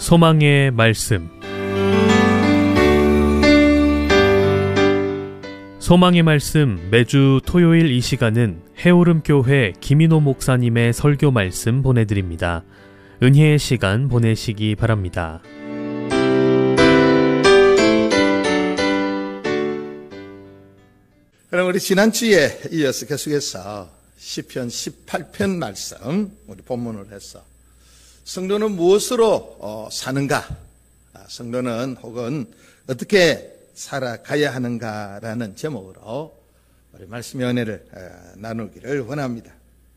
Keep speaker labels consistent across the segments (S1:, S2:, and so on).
S1: 소망의 말씀. 소망의 말씀 매주 토요일 이 시간은 해오름교회 김인호 목사님의 설교 말씀 보내드립니다. 은혜의 시간 보내시기 바랍니다.
S2: 그럼 우리 지난주에 이어서 계속해서 시편 18편 말씀 우리 본문으로 해서 성도는 무엇으로 사는가, 성도는 혹은 어떻게 살아가야 하는가라는 제목으로 우리 말씀의 은혜를 나누기를 원합니다.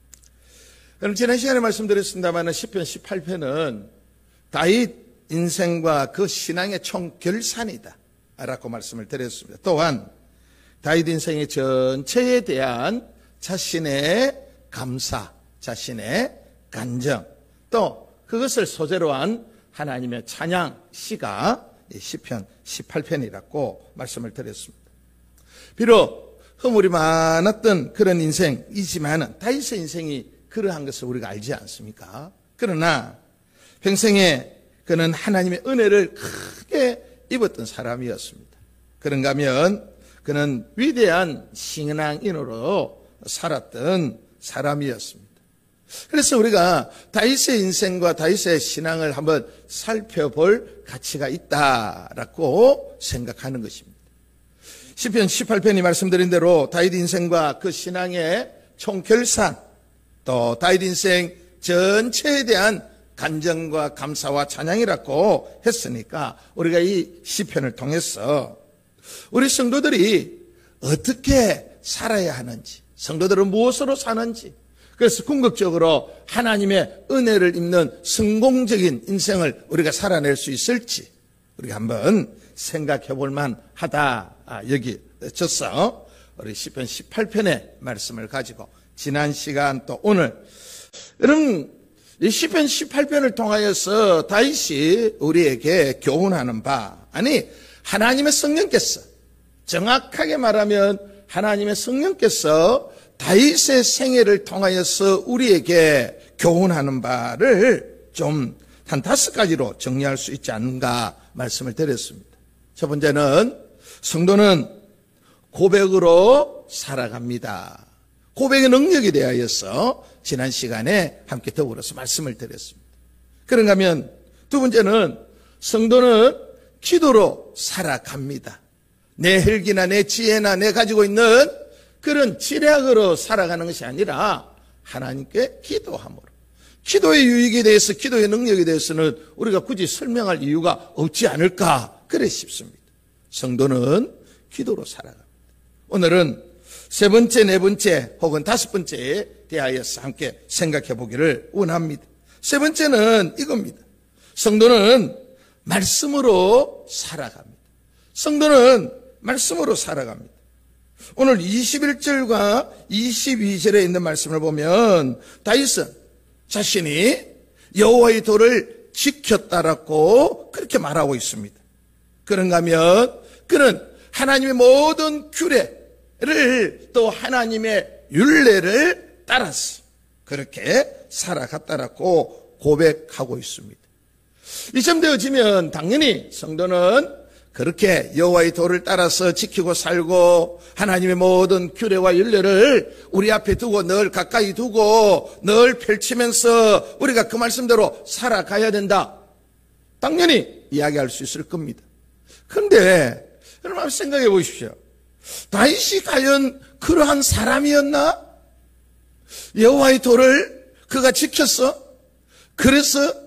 S2: 그럼 지난 시간에 말씀드렸습니다만 시편 18편은 다윗 인생과 그 신앙의 총결산이다 라고 말씀을 드렸습니다. 또한 다윗 인생의 전체에 대한 자신의 감사, 자신의 간정, 또 그것을 소재로 한 하나님의 찬양 시가 시편 18편이라고 말씀을 드렸습니다. 비록 허물이 많았던 그런 인생이지만 다윗의 인생이 그러한 것을 우리가 알지 않습니까? 그러나 평생에 그는 하나님의 은혜를 크게 입었던 사람이었습니다. 그런가 하면 그는 위대한 신앙인으로 살았던 사람이었습니다. 그래서 우리가 다윗의 인생과 다윗의 신앙을 한번 살펴볼 가치가 있다라고 생각하는 것입니다. 시편 18편이 말씀드린 대로 다윗 인생과 그 신앙의 총결산, 또 다윗 인생 전체에 대한 간정과 감사와 찬양이라고 했으니까 우리가 이 시편을 통해서 우리 성도들이 어떻게 살아야 하는지, 성도들은 무엇으로 사는지, 그래서 궁극적으로 하나님의 은혜를 입는 성공적인 인생을 우리가 살아낼 수 있을지 우리가 한번 생각해 볼 만하다 여기졌어. 우리 시편 18편의 말씀을 가지고 지난 시간 또 오늘, 여러분 이 시편 18편을 통하여서 다윗이 우리에게 교훈하는 바, 아니 하나님의 성령께서, 정확하게 말하면 하나님의 성령께서 다윗의 생애를 통하여서 우리에게 교훈하는 바를 좀 한 5가지로 정리할 수 있지 않은가 말씀을 드렸습니다. 첫 번째는 성도는 고백으로 살아갑니다. 고백의 능력에 대하여서 지난 시간에 함께 더불어서 말씀을 드렸습니다. 그런가 하면 두 번째는 성도는 기도로 살아갑니다. 내 혈기나 내 지혜나 내 가지고 있는 그런 지략으로 살아가는 것이 아니라 하나님께 기도함으로. 기도의 유익에 대해서, 기도의 능력에 대해서는 우리가 굳이 설명할 이유가 없지 않을까 그래 싶습니다. 성도는 기도로 살아갑니다. 오늘은 세 번째, 네 번째 혹은 5번째에 대하여서 함께 생각해 보기를 원합니다. 세 번째는 이겁니다. 성도는 말씀으로 살아갑니다. 성도는 말씀으로 살아갑니다. 오늘 21절과 22절에 있는 말씀을 보면 다윗은 자신이 여호와의 도를 지켰다라고 그렇게 말하고 있습니다. 그런가 하면 그는 하나님의 모든 규례를 또 하나님의 율례를 따라서 그렇게 살아갔다라고 고백하고 있습니다. 이쯤 되어지면 당연히 성도는 그렇게 여호와의 도를 따라서 지키고 살고 하나님의 모든 규례와 율례를 우리 앞에 두고 늘 가까이 두고 늘 펼치면서 우리가 그 말씀대로 살아가야 된다, 당연히 이야기할 수 있을 겁니다. 그런데 여러분 한번 생각해 보십시오. 다윗이 과연 그러한 사람이었나? 여호와의 도를 그가 지켰어? 그래서